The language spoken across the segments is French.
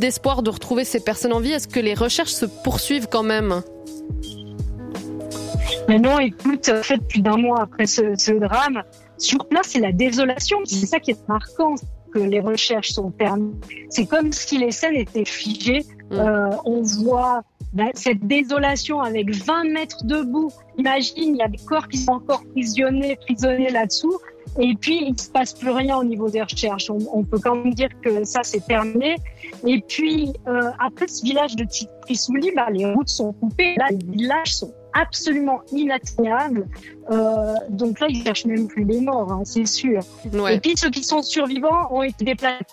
d'espoir de retrouver ces personnes en vie. Est-ce que les recherches se poursuivent quand même ? Mais non, écoute, en fait, plus d'un mois après ce drame, sur place, c'est la désolation. C'est ça qui est marquant, que les recherches sont terminées. C'est comme si les scènes étaient figées. On voit cette désolation avec 20 mètres debout. Imagine, il y a des corps qui sont encore prisonnés là-dessous. Et puis, il ne se passe plus rien au niveau des recherches. On peut quand même dire que ça, c'est terminé. Et puis, après ce village de Titri-Souli, les routes sont coupées. Là, les villages sont absolument inatteignables. Donc là, ils cherchent même plus les morts, c'est sûr. Ouais. Et puis, ceux qui sont survivants ont été déplacés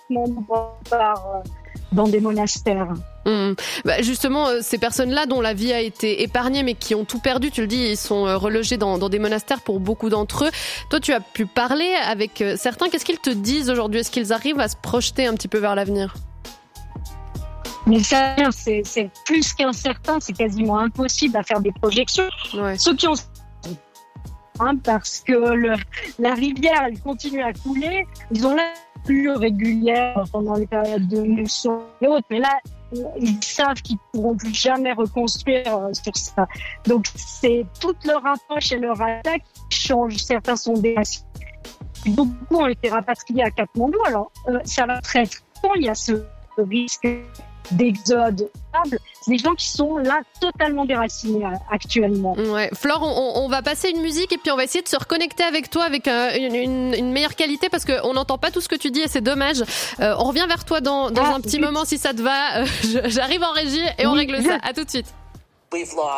dans des monastères. Justement, ces personnes-là dont la vie a été épargnée mais qui ont tout perdu, tu le dis, ils sont relogés dans des monastères pour beaucoup d'entre eux. Toi, tu as pu parler avec certains. Qu'est-ce qu'ils te disent aujourd'hui ? Est-ce qu'ils arrivent à se projeter un petit peu vers l'avenir ? Mais ça, c'est plus qu'incertain, c'est quasiment impossible à faire des projections. Ouais. Ceux qui ont parce que la rivière, elle continue à couler. Ils ont la pluie régulière pendant les périodes de mousson et autres, mais là, ils savent qu'ils ne pourront plus jamais reconstruire sur ça. Donc, c'est toute leur approche et leur attaque qui changent. Certains sont déracinés. Beaucoup ont été rapatriés à Katmandou. Alors, ça va très longtemps. Il y a ce risque d'exode. C'est des gens qui sont là totalement déracinés actuellement. Ouais. Flore, on va passer une musique et puis on va essayer de se reconnecter avec toi avec une meilleure qualité parce qu'on n'entend pas tout ce que tu dis et c'est dommage. On revient vers toi dans un petit moment si ça te va. J'arrive en régie et on règle ça. À tout de suite.